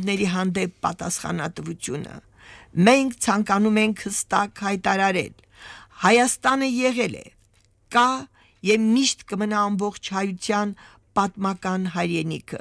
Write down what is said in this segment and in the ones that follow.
ծնողների հանդեպ պատասխանատվությունը։ Մենք ցանկանում ենք հստակ հայտարարել. Հայաստանը եղել է, կա եւ միշտ կմնա ամբողջ հայության պատմական հայրենիքը։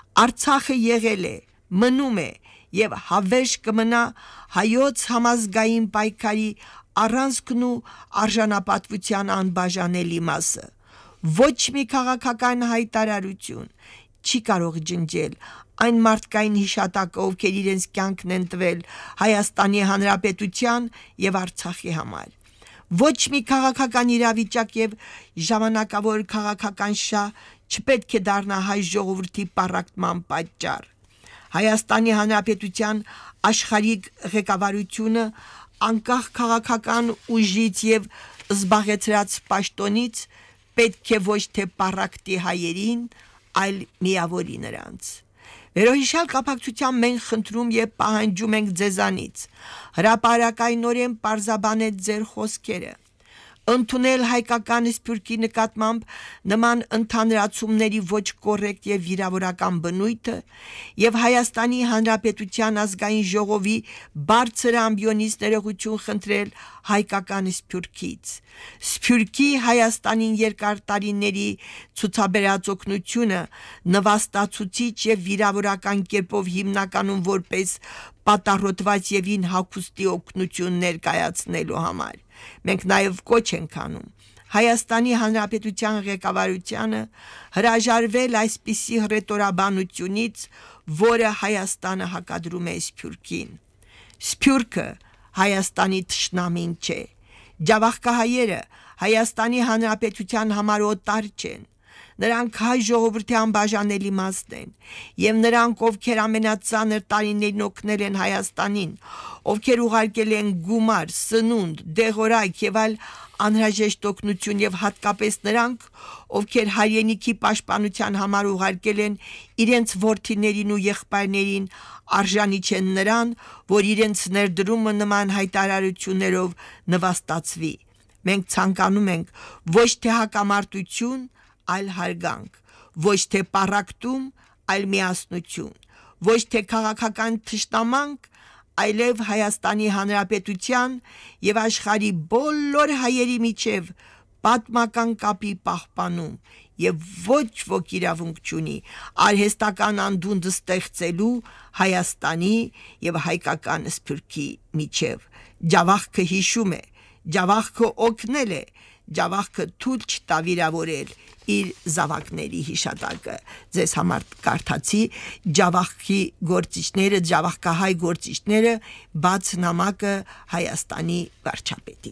Արցախը եղել է, մնում է եւ հավերժ կմնա հայոց համազգային պայքարի առանցքն ու արժանապատվության անբաժանելի մասը։ Ոչ մի քաղաքական հայտարարություն չի կարող ջնջել այն մարդկային հիշատակը, ովքեր իրենց կյանքն են տվել Հայաստանի Հանրապետության եւ Արցախի համար։ Ոչ մի քաղաքական իրավիճակ եւ ժամանակավոր քաղաքական շահ չպետք է դառնա հայ ժողովրդի պառակտման պատճառ։ Հայաստանի Հանրապետության աշխարհիկ ղեկավարությունը անկախ քաղաքական ուժից եւ զբաղեցրած պաշտոնից պետք է ոչ թե պառակտի հայերին, այլ միավորի նրանց։ Վերոհիշյալ կապակցությամբ մենք խնդրում եւ պահանջում ենք ձեզանից հրապարակայնորեն պարզաբանել ձեր խոսքերը, ընդունել հայկական սփյուռքի նկատմամբ նման ընդհանրացումների ոչ կոռեկտ եւ վիրավորական բնույթը եւ Հայաստանի Հանրապետության ազգային ժողովի բարձր ամբիոնից ներողություն խնդրել հայկական սփյուռքից։ Սփյուռքի Հայաստանին երկար տարիների ցուցաբերած օգնությունը նվաստացուցիչ եւ վիրավորական կերպով հիմնականում որպես պատառոտված եւ ին հագուստի օգնություն ներկայացնելու համար։ Մենք նաև կոչ ենք անում Հայաստանի Հանրապետության ղեկավարությանը հրաժարվել այսպիսի հռետորաբանությունից, որը Հայաստանը հակադրում է Սփյուռքին։ Սփյուռքը Հայաստանի թշնամին չէ։ Ջավախքահայերը Հայաստանի Հանրապետության համար օտար չեն։ Նրանք հայ ժողովրդի անբաժանելի մասն են, եւ նրանք, ովքեր ամենածանր տարիներին օգնել են Հայաստանին, ովքեր ուղարկել են գումար, սնունդ, դեղորայք եւ այլ անհրաժեշտ օգնություն եւ հատկապես նրանք, ովքեր հայրենիքի պաշտպանության համար ուղարկել են իրենց որդիներին ու եղբայրներին, արժանի չեն նրան, որ իրենց ներդրումը նման հայտարարություններով նվաստացվի։ Մենք ցանկանում ենք ոչ թե հակամարտություն, այլ հարգանք, ոչ թե պառակտում, այլ միասնություն, ոչ թե քաղաքական թշնամանք, այլև Հայաստանի Հանրապետության եւ աշխարհի բոլոր հայերի միջև պատմական կապի պահպանում եւ ոչ ոք իրավունք չունի արհեստական անդունդ ստեղծելու Հայաստանի եւ հայկական սփյուռքի միջև։ Ջավախքը հիշում է, Ջավախքը օգնել է, Ջավախքը թույլ չտա վիրավորել իր զավակների հիշատակը։ Ձեզ համար կարդացի Ջավախքի գործիչները, Ջավախքահայ գործիչները բաց նամակը Հայաստանի վարչապետի։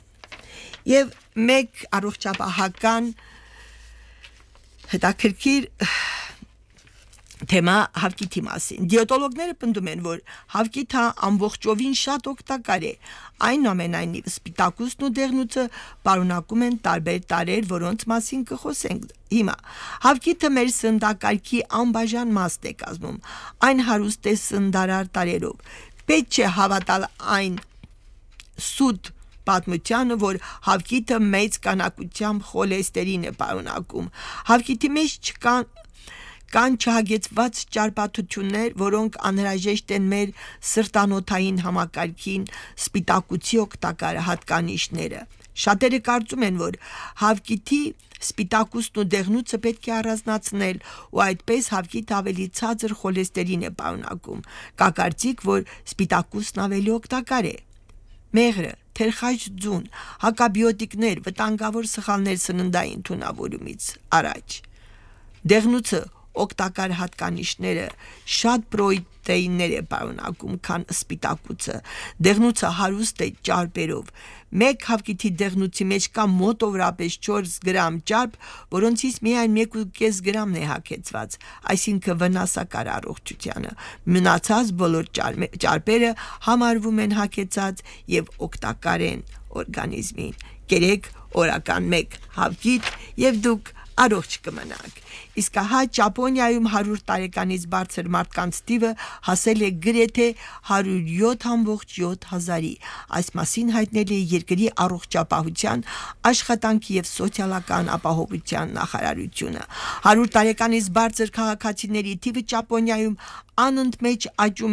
Եվ մեկ առողջապահական հետաքրքիր թեմա հավկիթի մասին։ Դիետոլոգները պնդում են, որ հավկիթը ամբողջովին շատ օգտակար է։ Այնուամենայնիվ սպիտակուցն ու դեղնուցը պարունակում են տարբեր տարրեր, որոնց մասին կխոսենք հիմա։ Հավկիթը մեր սննդակարգի անբաժան մասն է կազմում։ Այն հարուստ է սննդարար տարրերով։ Պետք չէ հավատալ այն սուտ պատմությանը, որ հավկիթը մեծ քանակությամբ խոլեստերին է պարունակում։ Հավկիթի մեջ կան չհագեցված ճարպաթթուներ, որոնք անհրաժեշտ են մեր սրտանոթային համակարգին, սպիտակուցի օգտակար հատկանիշները։ Շատերը կարծում են, որ հավկիթի սպիտակուցն ու դեղնուցը պետք է առանձնացնել ու այդպես հավկիթը ավելի ցածր խոլեստերին է պարունակում։ Կա կարծիք, որ սպիտակուցն ավելի օգտակար է։ Մեղրը, թերխայտ ձուն, հակաբիոտիկներ, վտանգավոր սխալներ սննդային թունավորումից առաջ։ Դեղնուցը օգտակար հատկանիշները շատ պրոտեիններ է պարունակում, քան սպիտակուցը։ Դեղնուցը հարուստ է ճարպերով։ Մեկ հավկիթի դեղնուցի մեջ կա մոտավորապես 4 գրամ ճարպ, որոնցից միայն 1.5 գրամն է հագեցված, այսինքն վնասակար առողջությանը։ Մնացած բոլոր ճարպերը համարվում են հագեցած եւ օգտակար են օրգանիզմին։ Կերեք օրական 1 հավկիթ եւ դուք առողջ կմնաք։ Իսկ հա Ճապոնիայում 100 տարեկանից բարձր մարդկանց թիվը հասել է գրեթե 107.7 հազարի։ Այս մասին հայտնել է երկրի առողջապահության, աշխատանքի եւ սոցիալական ապահովության նախարարությունը։ 100 տարեկանից բարձր քաղաքացիների թիվը Ճապոնիայում անընդմեջ աճում